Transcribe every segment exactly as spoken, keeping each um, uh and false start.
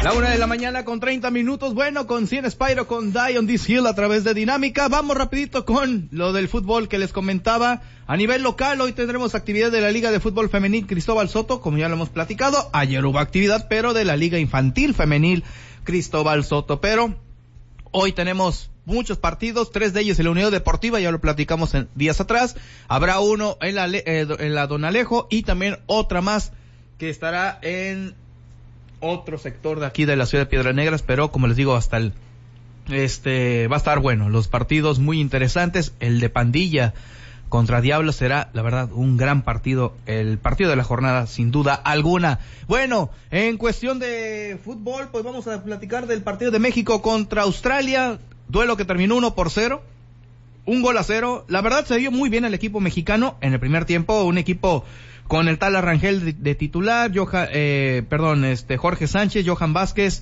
La una de la mañana con treinta minutos, bueno, con cien Spyro, con Die on This Hill a través de Dinámica. Vamos rapidito con lo del fútbol que les comentaba. A nivel local, hoy tendremos actividad de la Liga de Fútbol Femenil Cristóbal Soto, como ya lo hemos platicado. Ayer hubo actividad, pero de la Liga Infantil Femenil Cristóbal Soto. Pero hoy tenemos muchos partidos, tres de ellos en la Unión Deportiva, ya lo platicamos en días atrás. Habrá uno en la, eh, en la Don Alejo y también otra más que estará en otro sector de aquí de la ciudad de Piedras Negras, pero como les digo, hasta el este va a estar bueno, los partidos muy interesantes. El de Pandilla contra Diablos será, la verdad, un gran partido, el partido de la jornada sin duda alguna. Bueno, en cuestión de fútbol, pues vamos a platicar del partido de México contra Australia, duelo que terminó uno por cero, un gol a cero. La verdad se vio muy bien el equipo mexicano en el primer tiempo, un equipo con el tal Arrangel de, de titular, Johan, eh, perdón, este Jorge Sánchez, Johan Vázquez,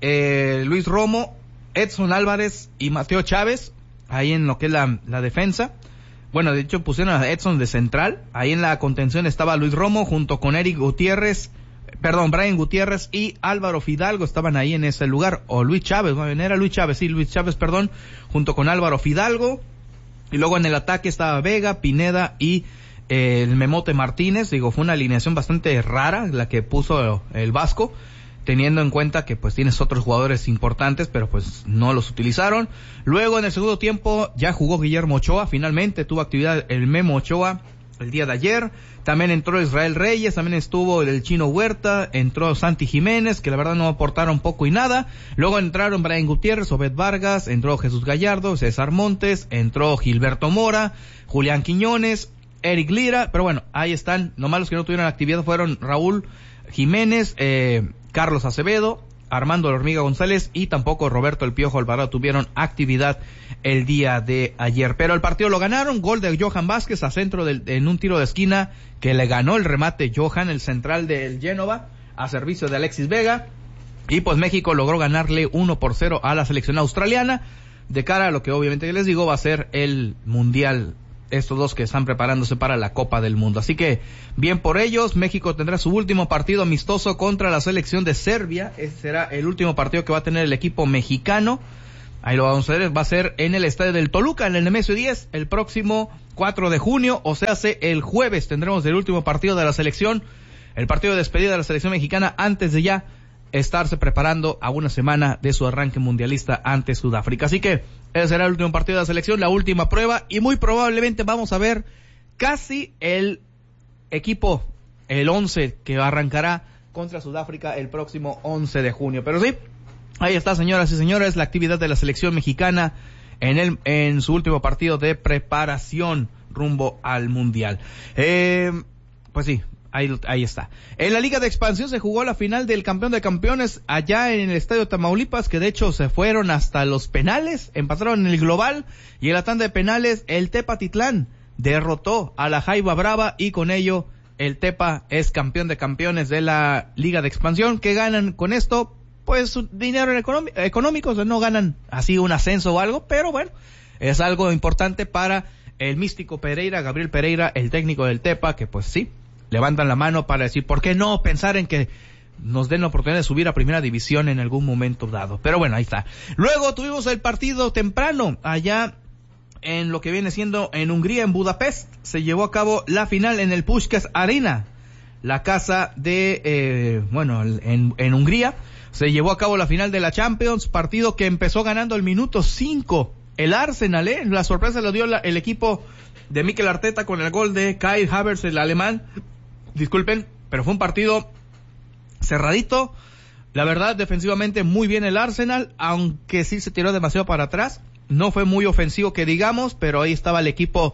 eh, Luis Romo, Edson Álvarez y Mateo Chávez, ahí en lo que es la, la defensa. Bueno, de hecho pusieron a Edson de central, ahí en la contención estaba Luis Romo junto con Eric Gutiérrez, perdón, Brian Gutiérrez y Álvaro Fidalgo estaban ahí en ese lugar, o Luis Chávez, ¿no? Era Luis Chávez, sí, Luis Chávez, perdón, junto con Álvaro Fidalgo, y luego en el ataque estaba Vega, Pineda y el Memote Martínez. Digo, fue una alineación bastante rara la que puso el Vasco, teniendo en cuenta que pues tienes otros jugadores importantes, pero pues no los utilizaron. Luego en el segundo tiempo ya jugó Guillermo Ochoa, finalmente tuvo actividad el Memo Ochoa el día de ayer. También entró Israel Reyes, también estuvo el Chino Huerta, entró Santi Jiménez, que la verdad no aportaron poco y nada. Luego entraron Brian Gutiérrez, Obed Vargas, entró Jesús Gallardo, César Montes, entró Gilberto Mora, Julián Quiñones, Eric Lira, pero bueno, ahí están. Nomás los que no tuvieron actividad fueron Raúl Jiménez, eh, Carlos Acevedo, Armando La Hormiga González y tampoco Roberto El Piojo Alvarado tuvieron actividad el día de ayer. Pero el partido lo ganaron, gol de Johan Vázquez a centro del, en un tiro de esquina que le ganó el remate Johan, el central del Génova, a servicio de Alexis Vega. Y pues México logró ganarle uno por cero a la selección australiana, de cara a lo que obviamente les digo va a ser el Mundial, estos dos que están preparándose para la Copa del Mundo. Así que, bien por ellos. México tendrá su último partido amistoso contra la selección de Serbia. Ese será el último partido que va a tener el equipo mexicano. Ahí lo vamos a ver, va a ser en el estadio del Toluca, en el Nemesio diez, el próximo cuatro de junio, o sea, hace el jueves tendremos el último partido de la selección, el partido de despedida de la selección mexicana, antes de ya estarse preparando a una semana de su arranque mundialista ante Sudáfrica. Así que ese será el último partido de la selección, la última prueba, y muy probablemente vamos a ver casi el equipo, el once que arrancará contra Sudáfrica el próximo once de junio. Pero sí, ahí está, señoras y señores, la actividad de la selección mexicana en el en su último partido de preparación rumbo al Mundial. Eh, pues sí, Ahí, ahí está. En la Liga de Expansión se jugó la final del campeón de campeones allá en el Estadio Tamaulipas, que de hecho se fueron hasta los penales, empataron en el global, y en la tanda de penales el Tepatitlán derrotó a la Jaiba Brava, y con ello el Tepa es campeón de campeones de la Liga de Expansión. Que ganan con esto, pues dinero económico, o sea, no ganan así un ascenso o algo, pero bueno, es algo importante para el místico Pereira, Gabriel Pereira, el técnico del Tepa, que pues sí, levantan la mano para decir, ¿por qué no pensar en que nos den la oportunidad de subir a primera división en algún momento dado? Pero bueno, ahí está. Luego tuvimos el partido temprano allá en lo que viene siendo en Hungría, en Budapest. Se llevó a cabo la final en el Puskás Arena, la casa de, eh, bueno, en, en Hungría. Se llevó a cabo la final de la Champions, partido que empezó ganando el minuto cinco. El Arsenal, eh, la sorpresa lo dio la, el equipo de Mikel Arteta con el gol de Kai Havertz, el alemán. Disculpen, pero fue un partido cerradito. La verdad, defensivamente muy bien el Arsenal, aunque sí se tiró demasiado para atrás. No fue muy ofensivo que digamos, pero ahí estaba el equipo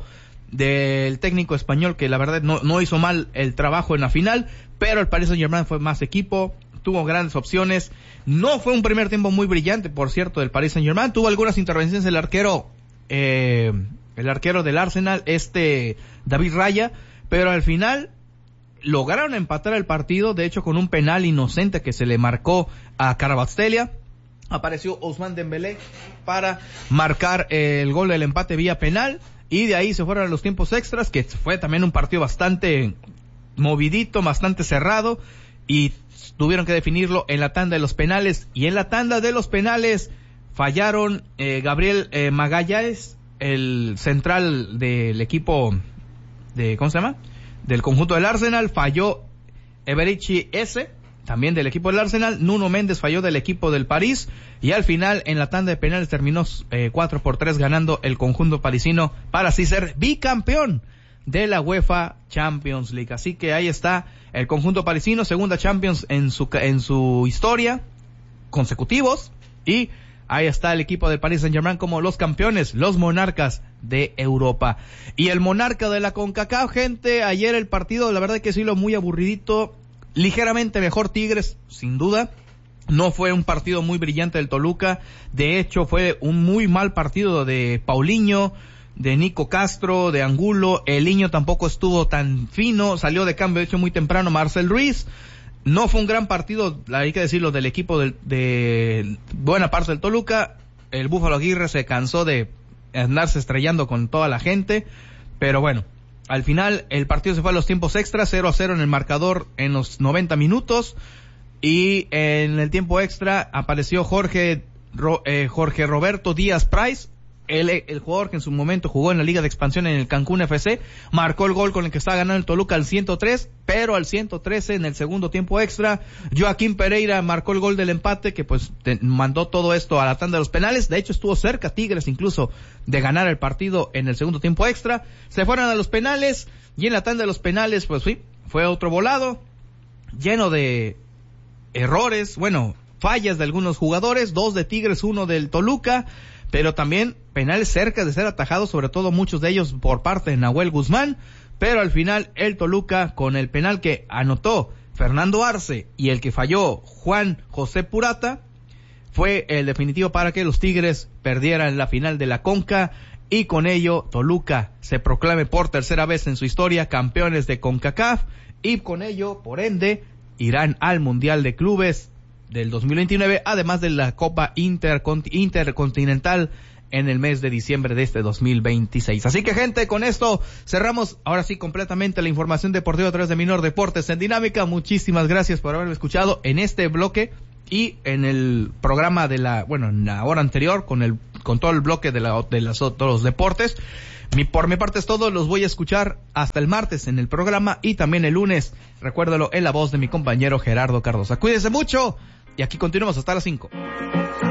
del técnico español, que la verdad no, no hizo mal el trabajo en la final, pero el Paris Saint-Germain fue más equipo, tuvo grandes opciones. No fue un primer tiempo muy brillante, por cierto, del Paris Saint-Germain. Tuvo algunas intervenciones el arquero, eh, el arquero del Arsenal, este David Raya, pero al final lograron empatar el partido, de hecho con un penal inocente que se le marcó a Kvaratskhelia. Apareció Ousmane Dembélé para marcar el gol del empate vía penal, y de ahí se fueron a los tiempos extras, que fue también un partido bastante movidito, bastante cerrado, y tuvieron que definirlo en la tanda de los penales, y en la tanda de los penales fallaron eh, Gabriel eh, Magalhães, el central del equipo de, ¿cómo se llama? Del conjunto del Arsenal, falló Eberici S, también del equipo del Arsenal, Nuno Méndez falló del equipo del París, y al final en la tanda de penales terminó eh, cuatro por tres ganando el conjunto parisino para así ser bicampeón de la UEFA Champions League. Así que ahí está el conjunto parisino, segunda Champions en su en su historia, consecutivos, y ahí está el equipo del Paris Saint-Germain como los campeones, los monarcas de Europa. Y el monarca de la CONCACAF, gente, ayer el partido, la verdad que sí, lo muy aburridito, ligeramente mejor Tigres, sin duda. No fue un partido muy brillante del Toluca, de hecho fue un muy mal partido de Paulinho, de Nico Castro, de Angulo. El Niño tampoco estuvo tan fino, salió de cambio de hecho muy temprano Marcel Ruiz. No fue un gran partido, hay que decirlo, del equipo de, de buena parte del Toluca. El Búfalo Aguirre se cansó de andarse estrellando con toda la gente, pero bueno, al final el partido se fue a los tiempos extras, cero a cero en el marcador en los noventa minutos, y en el tiempo extra apareció Jorge Ro, eh, Jorge Roberto Díaz Price, El, el jugador que en su momento jugó en la Liga de Expansión en el Cancún F C, marcó el gol con el que estaba ganando el Toluca al ciento tres, pero al ciento trece en el segundo tiempo extra, Joaquín Pereira marcó el gol del empate que pues te, mandó todo esto a la tanda de los penales. De hecho estuvo cerca Tigres incluso de ganar el partido en el segundo tiempo extra. Se fueron a los penales, y en la tanda de los penales pues sí, fue otro volado, lleno de errores, bueno, fallas de algunos jugadores, dos de Tigres, uno del Toluca, pero también penales cerca de ser atajados, sobre todo muchos de ellos por parte de Nahuel Guzmán, pero al final el Toluca, con el penal que anotó Fernando Arce y el que falló Juan José Purata, fue el definitivo para que los Tigres perdieran la final de la Conca, y con ello Toluca se proclame por tercera vez en su historia campeones de CONCACAF, y con ello, por ende, irán al Mundial de Clubes del dos mil veintinueve, además de la Copa Intercont- Intercontinental en el mes de diciembre de este dos mil veintiséis. Así que, gente, con esto cerramos ahora sí completamente la información deportiva a través de Minor Deportes en Dinámica. Muchísimas gracias por haberme escuchado en este bloque y en el programa de la, bueno, en la hora anterior con el con todo el bloque de la de las otros deportes. Mi, por mi parte es todo, los voy a escuchar hasta el martes en el programa y también el lunes, recuérdalo, en la voz de mi compañero Gerardo Cardosa. Cuídense mucho y aquí continuamos hasta las cinco.